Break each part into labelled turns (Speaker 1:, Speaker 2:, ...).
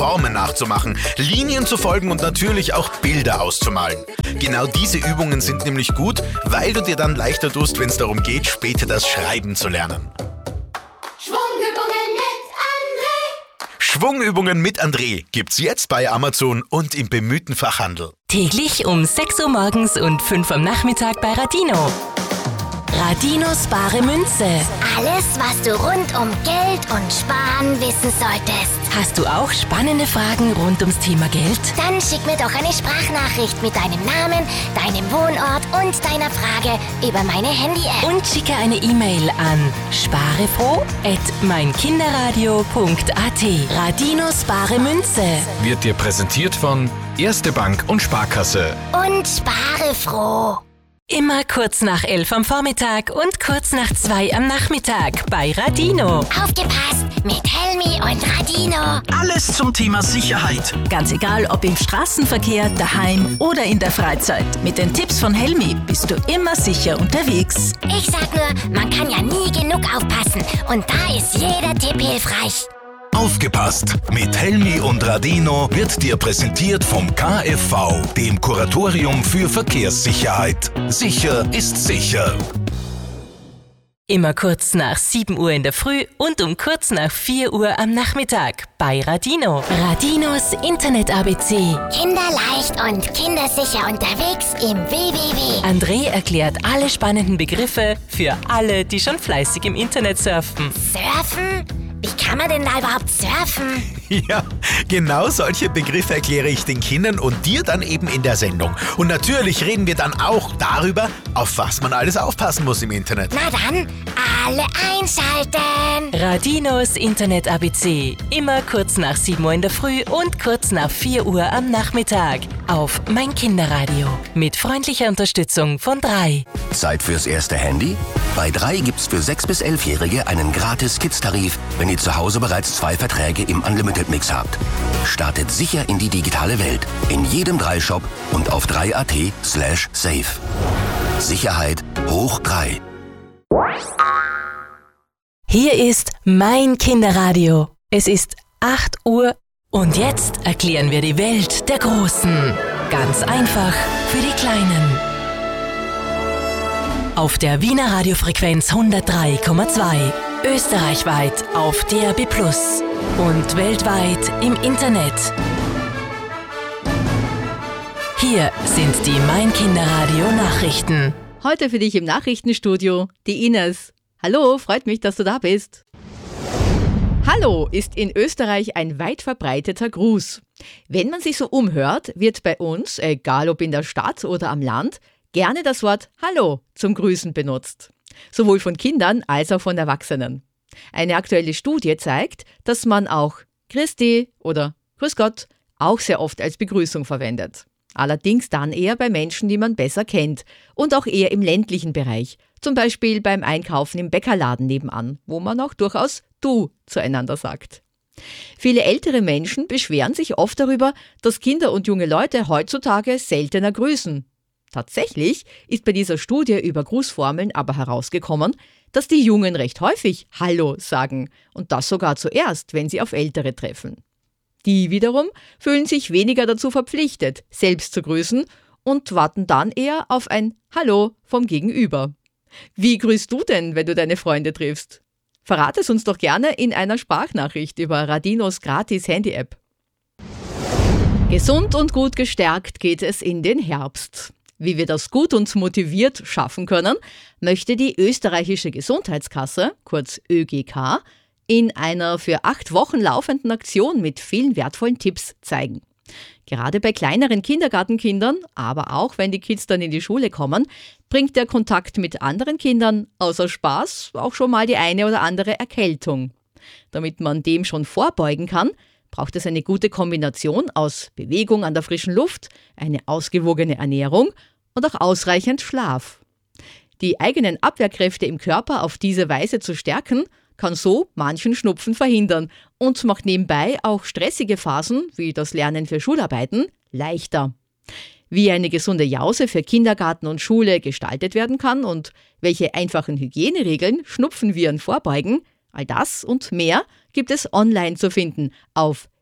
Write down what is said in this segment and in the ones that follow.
Speaker 1: Formen nachzumachen, Linien zu folgen und natürlich auch Bilder auszumalen. Genau diese Übungen sind nämlich gut, weil du dir dann leichter tust, wenn es darum geht, später das Schreiben zu lernen. Schwungübungen mit André gibt's jetzt bei Amazon und im bemühten Fachhandel.
Speaker 2: Täglich um 6 Uhr morgens und 5 am Nachmittag bei Radino. Radinos bare Münze.
Speaker 3: Alles, was du rund um Geld und Sparen wissen solltest.
Speaker 2: Hast du auch spannende Fragen rund ums Thema Geld?
Speaker 3: Dann schick mir doch eine Sprachnachricht mit deinem Namen, deinem Wohnort und deiner Frage über meine Handy-App.
Speaker 2: Und schicke eine E-Mail an sparefroh@meinkinderradio.at. Radinos bare Münze.
Speaker 4: Wird dir präsentiert von Erste Bank und Sparkasse.
Speaker 3: Und spare froh.
Speaker 2: Immer kurz nach 11 am Vormittag und kurz nach 2 am Nachmittag bei Radino.
Speaker 3: Aufgepasst mit Helmi und Radino.
Speaker 5: Alles zum Thema Sicherheit.
Speaker 6: Ganz egal, ob im Straßenverkehr, daheim oder in der Freizeit. Mit den Tipps von Helmi bist du immer sicher unterwegs.
Speaker 3: Ich sag nur, man kann ja nie genug aufpassen. Und da ist jeder Tipp hilfreich.
Speaker 1: Aufgepasst! Mit Helmi und Radino wird dir präsentiert vom KfV, dem Kuratorium für Verkehrssicherheit. Sicher ist sicher.
Speaker 2: Immer kurz nach 7 Uhr in der Früh und um kurz nach 4 Uhr am Nachmittag bei Radino. Radinos Internet-ABC.
Speaker 3: Kinderleicht und kindersicher unterwegs im WWW.
Speaker 2: André erklärt alle spannenden Begriffe für alle, die schon fleißig im Internet surfen.
Speaker 3: Surfen? Wie kann man denn da überhaupt surfen?
Speaker 1: Ja, genau solche Begriffe erkläre ich den Kindern und dir dann eben in der Sendung. Und natürlich reden wir dann auch darüber, auf was man alles aufpassen muss im Internet.
Speaker 3: Na dann, alle einschalten!
Speaker 2: Radinos Internet-ABC. Immer kurz nach 7 Uhr in der Früh und kurz nach 4 Uhr am Nachmittag. Auf Mein Kinderradio. Mit freundlicher Unterstützung von 3.
Speaker 7: Zeit fürs erste Handy? Bei 3 gibt's für 6- bis 11-Jährige einen gratis Kids-Tarif, wenn ihr zu Hause bereits 2 Verträge im Unlimited-Mix habt. Startet sicher in die digitale Welt. In jedem 3-Shop und auf 3.at/safe. Sicherheit hoch 3.
Speaker 2: Hier ist Mein Kinderradio. Es ist 8 Uhr und jetzt erklären wir die Welt der Großen. Ganz einfach für die Kleinen. Auf der Wiener Radiofrequenz 103,2. Österreichweit auf DAB+ und weltweit im Internet. Hier sind die Mein Kinderradio Nachrichten.
Speaker 8: Heute für dich im Nachrichtenstudio die Ines. Hallo, freut mich, dass du da bist. Hallo ist in Österreich ein weit verbreiteter Gruß. Wenn man sich so umhört, wird bei uns, egal ob in der Stadt oder am Land, gerne das Wort Hallo zum Grüßen benutzt. Sowohl von Kindern als auch von Erwachsenen. Eine aktuelle Studie zeigt, dass man auch Christi oder Grüß Gott auch sehr oft als Begrüßung verwendet. Allerdings dann eher bei Menschen, die man besser kennt und auch eher im ländlichen Bereich, zum Beispiel beim Einkaufen im Bäckerladen nebenan, wo man auch durchaus Du zueinander sagt. Viele ältere Menschen beschweren sich oft darüber, dass Kinder und junge Leute heutzutage seltener grüßen. Tatsächlich ist bei dieser Studie über Grußformeln aber herausgekommen, dass die Jungen recht häufig Hallo sagen und das sogar zuerst, wenn sie auf Ältere treffen. Die wiederum fühlen sich weniger dazu verpflichtet, selbst zu grüßen und warten dann eher auf ein Hallo vom Gegenüber. Wie grüßt du denn, wenn du deine Freunde triffst? Verrat es uns doch gerne in einer Sprachnachricht über Radinos gratis Handy-App. Gesund und gut gestärkt geht es in den Herbst. Wie wir das gut und motiviert schaffen können, möchte die österreichische Gesundheitskasse, kurz ÖGK, in einer für 8 Wochen laufenden Aktion mit vielen wertvollen Tipps zeigen. Gerade bei kleineren Kindergartenkindern, aber auch wenn die Kids dann in die Schule kommen, bringt der Kontakt mit anderen Kindern außer Spaß auch schon mal die eine oder andere Erkältung. Damit man dem schon vorbeugen kann, braucht es eine gute Kombination aus Bewegung an der frischen Luft, eine ausgewogene Ernährung und auch ausreichend Schlaf. Die eigenen Abwehrkräfte im Körper auf diese Weise zu stärken, kann so manchen Schnupfen verhindern und macht nebenbei auch stressige Phasen, wie das Lernen für Schularbeiten, leichter. Wie eine gesunde Jause für Kindergarten und Schule gestaltet werden kann und welche einfachen Hygieneregeln Schnupfenviren vorbeugen, all das und mehr gibt es online zu finden auf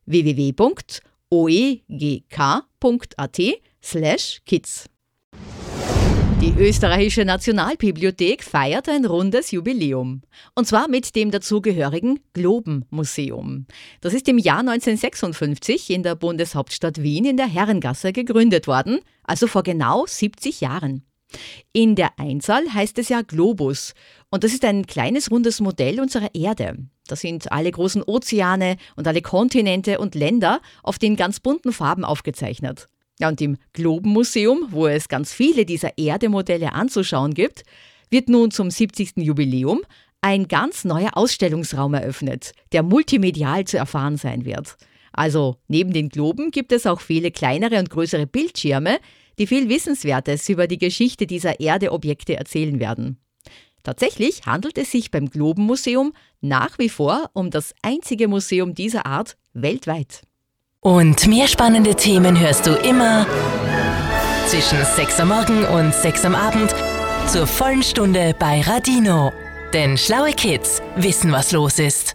Speaker 8: www.oegk.at/kids. Die Österreichische Nationalbibliothek feiert ein rundes Jubiläum. Und zwar mit dem dazugehörigen Globenmuseum. Das ist im Jahr 1956 in der Bundeshauptstadt Wien in der Herrengasse gegründet worden, also vor genau 70 Jahren. In der Einzahl heißt es ja Globus und das ist ein kleines rundes Modell unserer Erde. Da sind alle großen Ozeane und alle Kontinente und Länder oft in ganz bunten Farben aufgezeichnet. Ja, und im Globenmuseum, wo es ganz viele dieser Erdemodelle anzuschauen gibt, wird nun zum 70. Jubiläum ein ganz neuer Ausstellungsraum eröffnet, der multimedial zu erfahren sein wird. Also neben den Globen gibt es auch viele kleinere und größere Bildschirme, die viel Wissenswertes über die Geschichte dieser Erdeobjekte erzählen werden. Tatsächlich handelt es sich beim Globenmuseum nach wie vor um das einzige Museum dieser Art weltweit.
Speaker 2: Und mehr spannende Themen hörst du immer zwischen 6 am Morgen und 6 am Abend zur vollen Stunde bei Radino. Denn schlaue Kids wissen, was los ist.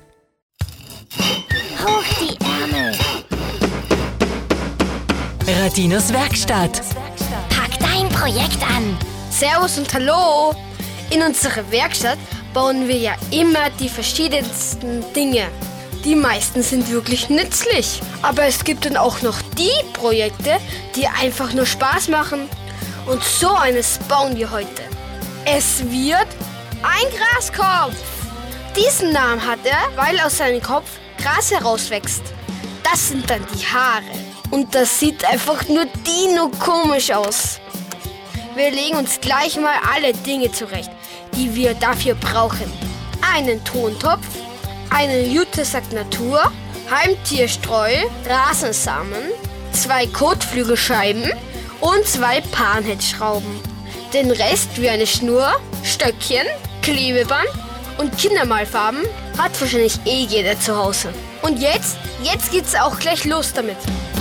Speaker 3: Hoch die Ärmel.
Speaker 2: Radinos Werkstatt.
Speaker 3: Pack dein Projekt an.
Speaker 9: Servus und Hallo! In unserer Werkstatt bauen wir ja immer die verschiedensten Dinge. Die meisten sind wirklich nützlich. Aber es gibt dann auch noch die Projekte, die einfach nur Spaß machen. Und so eines bauen wir heute. Es wird ein Graskopf. Diesen Namen hat er, weil aus seinem Kopf Gras herauswächst. Das sind dann die Haare. Und das sieht einfach nur dino-komisch aus. Wir legen uns gleich mal alle Dinge zurecht, die wir dafür brauchen. Einen Tontopf, einen Jutesack Natur, Heimtierstreu, Rasensamen, 2 Kotflügelscheiben und 2 Panhead-Schrauben. Den Rest wie eine Schnur, Stöckchen, Klebeband und Kindermalfarben hat wahrscheinlich jeder zu Hause. Und jetzt geht's auch gleich los damit.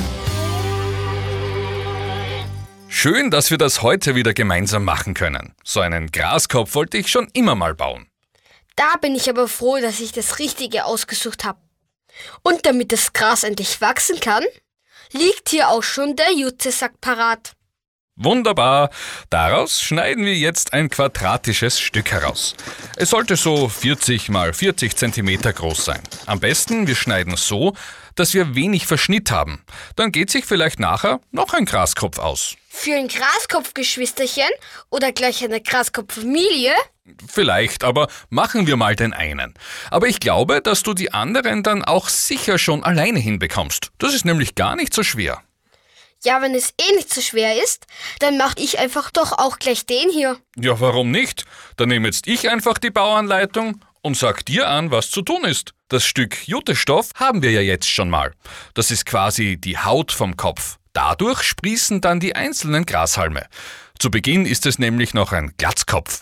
Speaker 4: Schön, dass wir das heute wieder gemeinsam machen können. So einen Graskopf wollte ich schon immer mal bauen.
Speaker 9: Da bin ich aber froh, dass ich das Richtige ausgesucht habe. Und damit das Gras endlich wachsen kann, liegt hier auch schon der Jutesack parat.
Speaker 4: Wunderbar. Daraus schneiden wir jetzt ein quadratisches Stück heraus. Es sollte so 40 x 40 cm groß sein. Am besten, wir schneiden so, dass wir wenig Verschnitt haben. Dann geht sich vielleicht nachher noch ein Graskopf aus.
Speaker 9: Für ein Graskopfgeschwisterchen oder gleich eine Graskopffamilie?
Speaker 4: Vielleicht, aber machen wir mal den einen. Aber ich glaube, dass du die anderen dann auch sicher schon alleine hinbekommst. Das ist nämlich gar nicht so schwer.
Speaker 9: Ja, wenn es nicht so schwer ist, dann mache ich einfach doch auch gleich den hier.
Speaker 4: Ja, warum nicht? Dann nehme jetzt ich einfach die Bauanleitung und sag dir an, was zu tun ist. Das Stück Jutestoff haben wir ja jetzt schon mal. Das ist quasi die Haut vom Kopf. Dadurch sprießen dann die einzelnen Grashalme. Zu Beginn ist es nämlich noch ein Glatzkopf.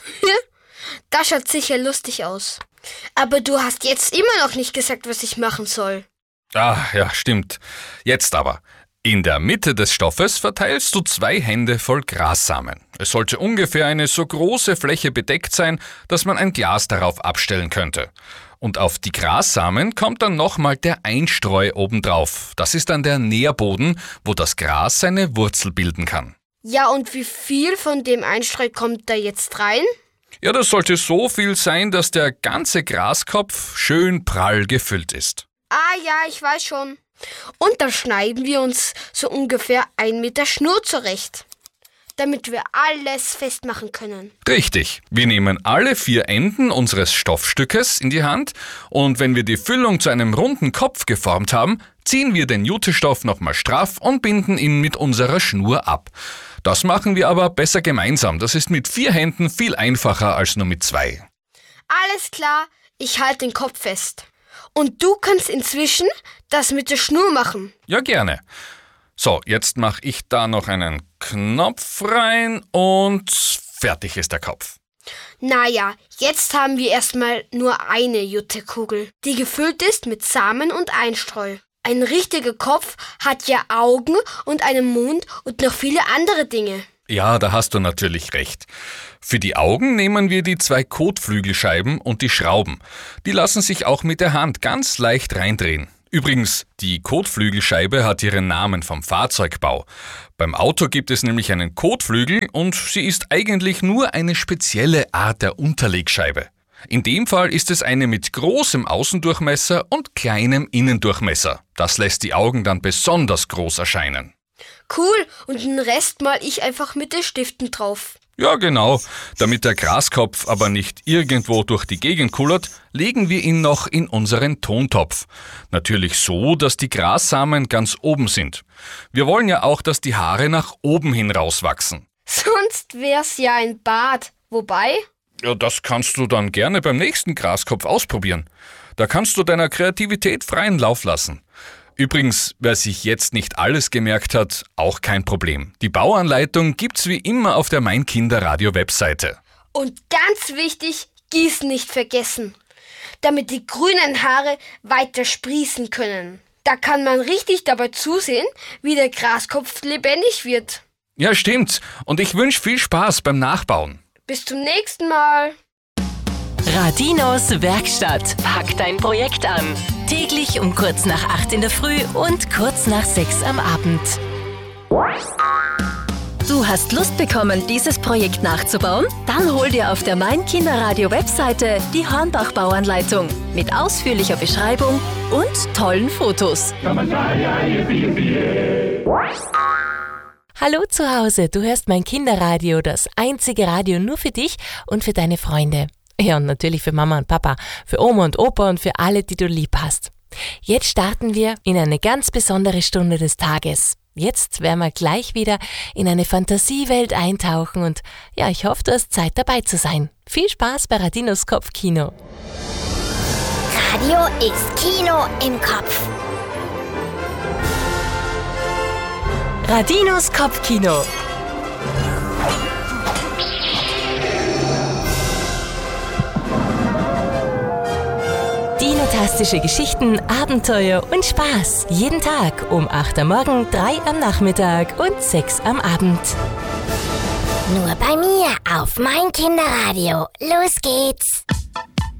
Speaker 9: Das schaut sicher lustig aus. Aber du hast jetzt immer noch nicht gesagt, was ich machen soll.
Speaker 4: Ah, ja, stimmt. Jetzt aber. In der Mitte des Stoffes verteilst du 2 Hände voll Grassamen. Es sollte ungefähr eine so große Fläche bedeckt sein, dass man ein Glas darauf abstellen könnte. Und auf die Grassamen kommt dann nochmal der Einstreu obendrauf. Das ist dann der Nährboden, wo das Gras seine Wurzel bilden kann.
Speaker 9: Ja, und wie viel von dem Einstreu kommt da jetzt rein?
Speaker 4: Ja, das sollte so viel sein, dass der ganze Graskopf schön prall gefüllt ist.
Speaker 9: Ah ja, ich weiß schon. Und dann schneiden wir uns so ungefähr 1 Meter Schnur zurecht, damit wir alles festmachen können.
Speaker 4: Richtig. Wir nehmen alle 4 Enden unseres Stoffstückes in die Hand und wenn wir die Füllung zu einem runden Kopf geformt haben, ziehen wir den Jutestoff nochmal straff und binden ihn mit unserer Schnur ab. Das machen wir aber besser gemeinsam. Das ist mit 4 Händen viel einfacher als nur mit 2.
Speaker 9: Alles klar, ich halte den Kopf fest. Und du kannst inzwischen das mit der Schnur machen.
Speaker 4: Ja, gerne. So, jetzt mache ich da noch einen Knopf rein und fertig ist der Kopf.
Speaker 9: Naja, jetzt haben wir erstmal nur eine Juttekugel, die gefüllt ist mit Samen und Einstreu. Ein richtiger Kopf hat ja Augen und einen Mund und noch viele andere Dinge.
Speaker 4: Ja, da hast du natürlich recht. Für die Augen nehmen wir die 2 Kotflügelscheiben und die Schrauben. Die lassen sich auch mit der Hand ganz leicht reindrehen. Übrigens, die Kotflügelscheibe hat ihren Namen vom Fahrzeugbau. Beim Auto gibt es nämlich einen Kotflügel und sie ist eigentlich nur eine spezielle Art der Unterlegscheibe. In dem Fall ist es eine mit großem Außendurchmesser und kleinem Innendurchmesser. Das lässt die Augen dann besonders groß erscheinen.
Speaker 9: Cool, und den Rest mal ich einfach mit den Stiften drauf.
Speaker 4: Ja, genau. Damit der Graskopf aber nicht irgendwo durch die Gegend kullert, legen wir ihn noch in unseren Tontopf. Natürlich so, dass die Grassamen ganz oben sind. Wir wollen ja auch, dass die Haare nach oben hin rauswachsen.
Speaker 9: Sonst wär's ja ein Bart. Wobei?
Speaker 4: Ja, das kannst du dann gerne beim nächsten Graskopf ausprobieren. Da kannst du deiner Kreativität freien Lauf lassen. Übrigens, wer sich jetzt nicht alles gemerkt hat, auch kein Problem. Die Bauanleitung gibt's wie immer auf der Mein Kinderradio Webseite.
Speaker 9: Und ganz wichtig, Gießen nicht vergessen, damit die grünen Haare weiter sprießen können. Da kann man richtig dabei zusehen, wie der Graskopf lebendig wird.
Speaker 4: Ja, stimmt. Und ich wünsche viel Spaß beim Nachbauen.
Speaker 9: Bis zum nächsten Mal.
Speaker 2: Radinos Werkstatt. Pack dein Projekt an. Täglich um kurz nach 8 in der Früh und kurz nach 6 am Abend.
Speaker 6: Du hast Lust bekommen, dieses Projekt nachzubauen? Dann hol dir auf der Mein Kinderradio Webseite die Hornbach-Bauanleitung mit ausführlicher Beschreibung und tollen Fotos.
Speaker 2: Hallo zu Hause, du hörst Mein Kinderradio, das einzige Radio nur für dich und für deine Freunde. Ja, und natürlich für Mama und Papa, für Oma und Opa und für alle, die du lieb hast. Jetzt starten wir in eine ganz besondere Stunde des Tages. Jetzt werden wir gleich wieder in eine Fantasiewelt eintauchen und ja, ich hoffe, du hast Zeit dabei zu sein. Viel Spaß bei Radinos Kopfkino.
Speaker 3: Radio ist Kino im Kopf.
Speaker 2: Radinos Kopfkino. Dinotastische Geschichten, Abenteuer und Spaß. Jeden Tag um 8 am Morgen, 3 am Nachmittag und 6 am Abend.
Speaker 3: Nur bei mir auf Mein Kinderradio. Los geht's.